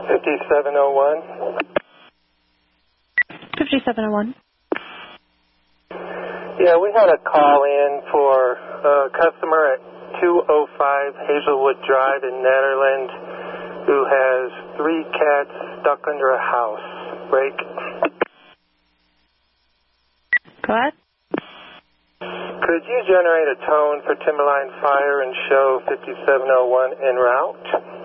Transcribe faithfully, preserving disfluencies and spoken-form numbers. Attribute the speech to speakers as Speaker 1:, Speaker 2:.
Speaker 1: fifty-seven oh one.
Speaker 2: fifty-seven oh one.
Speaker 1: Yeah, we had a call in for a customer at two oh five Hazelwood Drive in Netherlands who has three cats stuck under a house. Break.
Speaker 2: Go ahead.
Speaker 1: Could you generate a tone for Timberline Fire and show fifty-seven oh one en route?